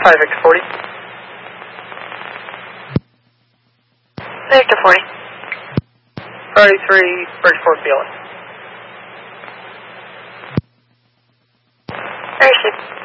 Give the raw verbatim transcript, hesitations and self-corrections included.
five Victor forty. Victor forty. Priority three, thirty-four B L S. Very soon.